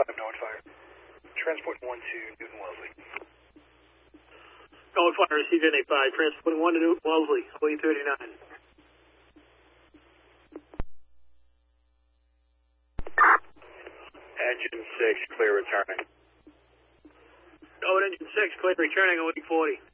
5, North Fire. Transport 1 to Newton Wellesley. North Fire, received NA5. Transport 1 to Newton Wellesley, Lee 39. Engine 6, clear returning. Engine 6, clear returning on Lee 40.